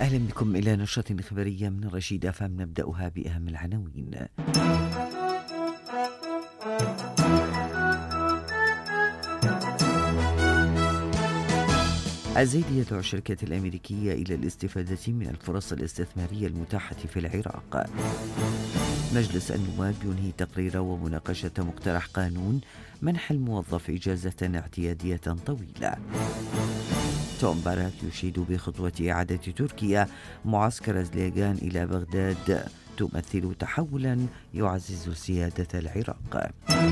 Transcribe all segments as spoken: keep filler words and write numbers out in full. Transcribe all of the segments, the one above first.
أهلا بكم إلى نشرة خبرية من الرشيد أفهم، نبدأها بأهم العناوين. الزيدي يدعو الشركات الأمريكية إلى الاستفادة من الفرص الاستثمارية المتاحة في العراق. مجلس النواب ينهي تقرير ومناقشة مقترح قانون منح الموظف إجازة اعتيادية طويلة. توم باراك يشيد بخطوة إعادة تركيا معسكر زليغان إلى بغداد تمثل تحولا يعزز سيادة العراق.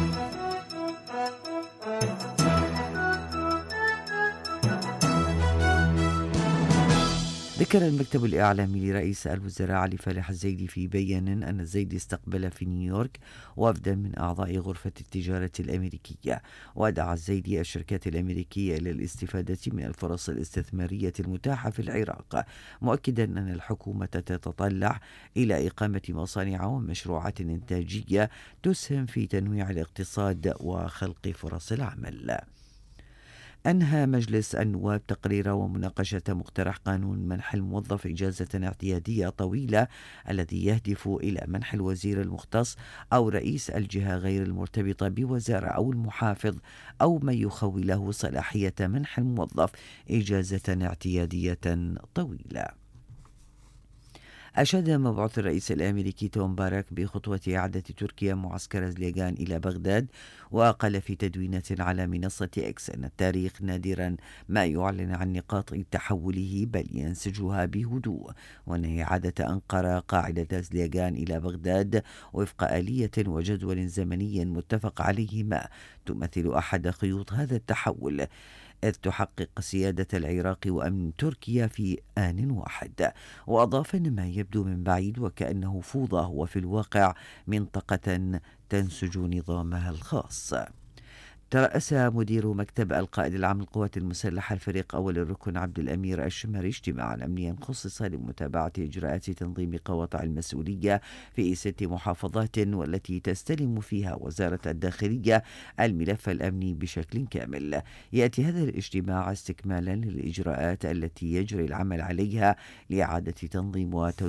ذكر المكتب الإعلامي لرئيس الوزراء علي فالح الزيدي في بيان أن الزيدي استقبل في نيويورك وفدا من أعضاء غرفة التجارة الأمريكية، ودعا الزيدي الشركات الأمريكية إلى الاستفادة من الفرص الاستثمارية المتاحة في العراق، مؤكدا أن الحكومة تتطلع إلى إقامة مصانع ومشروعات إنتاجية تسهم في تنويع الاقتصاد وخلق فرص العمل. أنهى مجلس النواب تقرير ومناقشة مقترح قانون منح الموظف إجازة اعتيادية طويلة الذي يهدف إلى منح الوزير المختص أو رئيس الجهة غير المرتبطة بوزارة أو المحافظ أو من يخوله صلاحية منح الموظف إجازة اعتيادية طويلة. أشاد مبعوث الرئيس الأمريكي توم باراك بخطوة إعادة تركيا معسكر زليغان إلى بغداد، وقال في تدوينة على منصة إكس أن التاريخ نادرا ما يعلن عن نقاط تحوله بل ينسجها بهدوء، وأن إعادة أنقرة قاعدة زليغان إلى بغداد وفق آلية وجدول زمني متفق عليهما تمثل أحد خيوط هذا التحول، إذ تحقق سيادة العراق وأمن تركيا في آن واحد. وأضاف أن ما يبدو من بعيد وكأنه فوضى وفي الواقع منطقة تنسج نظامها الخاص. ترأس مدير مكتب القائد العام للقوات المسلحة الفريق أول الركن عبد الأمير الشمري اجتماعا أمنيا خصص لمتابعة إجراءات تنظيم قواطع المسؤولية في ست محافظات، والتي تستلم فيها وزارة الداخلية الملف الأمني بشكل كامل. يأتي هذا الاجتماع استكمالا للإجراءات التي يجري العمل عليها لإعادة تنظيم